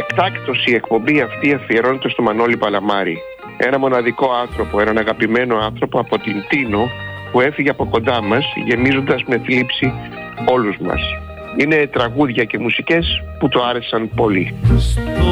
εκτάκτως η εκπομπή αυτή αφιερώνεται στο Μανώλη Παλαμάρη. Ένα μοναδικό άνθρωπο, έναν αγαπημένο άνθρωπο από την Τίνο που έφυγε από κοντά μας, γεμίζοντας με θλίψη όλους μας. Είναι τραγούδια και μουσικές που το άρεσαν πολύ.